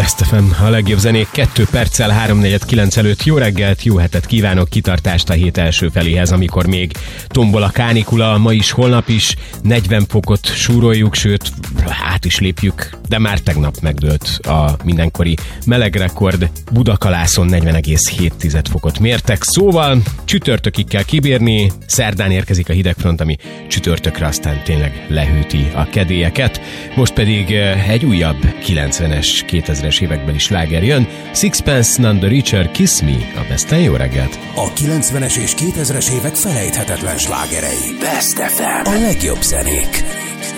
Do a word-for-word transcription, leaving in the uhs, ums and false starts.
Best ef em, a legjobb zenék kettő perccel háromnegyed kilenc előtt. Jó reggelt, jó hetet kívánok, kitartást a hét első feléhez, amikor még tombol a kánikula, ma is, holnap is, negyven fokot súroljuk, sőt, át is lépjük, de már tegnap megdőlt a mindenkori melegrekord. Budakalászon negyven egész hét fokot mértek, szóval csütörtökig kell kibírni, szerdán érkezik a hidegfront, ami csütörtökre aztán tényleg lehűti a kedélyeket. Most pedig egy újabb kilencvenes, kétezres évekbeli sláger jön. Sixpence None the Richer, Kiss Me, a Besten. Jó reggelt! A kilencvenes és kétezres évek felejthetetlen slágerei. Best ef em. A legjobb zenék.